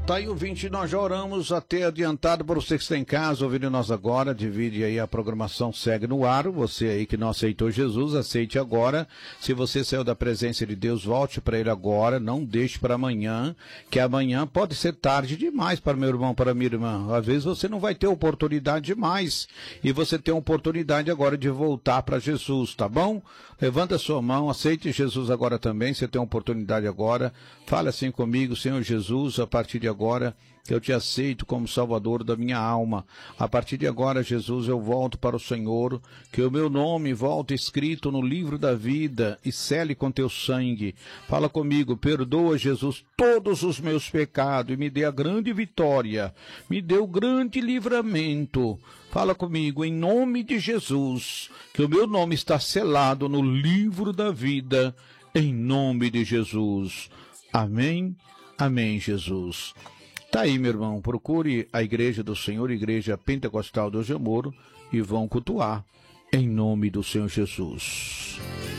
Tá aí o 20, nós já oramos até adiantado para você que está em casa, ouvindo nós agora, divide aí a programação, segue no ar, você aí que não aceitou Jesus, aceite agora, se você saiu da presença de Deus, volte para Ele agora, não deixe para amanhã, que amanhã pode ser tarde demais para meu irmão, para minha irmã, às vezes você não vai ter oportunidade demais, e você tem a oportunidade agora de voltar para Jesus, tá bom? Levanta a sua mão, aceite Jesus agora também, você tem a oportunidade agora, fale assim comigo, Senhor Jesus, a partir de agora eu te aceito como Salvador da minha alma. A partir de agora, Jesus, eu volto para o Senhor, que o meu nome volte escrito no livro da vida e cele com teu sangue. Fala comigo, perdoa, Jesus, todos os meus pecados e me dê a grande vitória, me dê o grande livramento. Fala comigo, em nome de Jesus, que o meu nome está selado no livro da vida, em nome de Jesus. Amém, amém, Jesus. Tá aí, meu irmão, procure a Igreja do Senhor, Igreja Pentecostal do Jamoro, e vão cultuar, em nome do Senhor Jesus.